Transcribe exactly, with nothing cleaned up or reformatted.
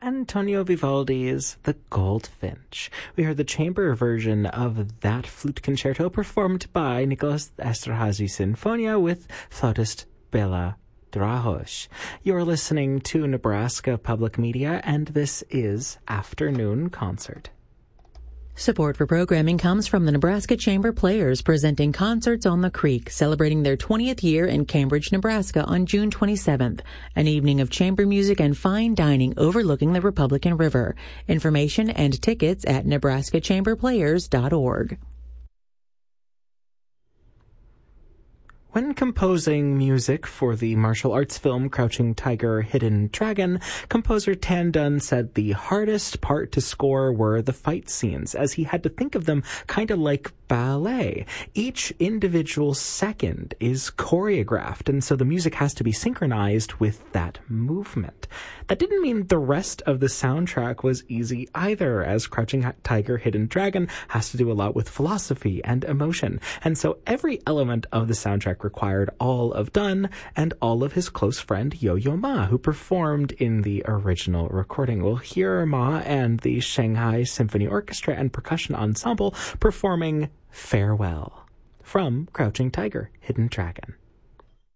Antonio Vivaldi's The Goldfinch. We heard the chamber version of that flute concerto performed by Nicholas Esterhazy Sinfonia with flautist Bela Drahos. You're listening to Nebraska Public Media, and this is Afternoon Concert. Support for programming comes from the Nebraska Chamber Players, presenting Concerts on the Creek, celebrating their twentieth year in Cambridge, Nebraska on June twenty-seventh. An evening of chamber music and fine dining overlooking the Republican River. Information and tickets at nebraska chamber players dot org. When composing music for the martial arts film Crouching Tiger, Hidden Dragon, composer Tan Dun said the hardest part to score were the fight scenes, as he had to think of them kind of like ballet. Each individual second is choreographed, and so the music has to be synchronized with that movement. That didn't mean the rest of the soundtrack was easy either, as Crouching Tiger, Hidden Dragon has to do a lot with philosophy and emotion, and so every element of the soundtrack required all of Dun and all of his close friend Yo-Yo Ma, who performed in the original recording. We'll hear Ma and the Shanghai Symphony Orchestra and Percussion Ensemble performing Farewell from Crouching Tiger, Hidden Dragon.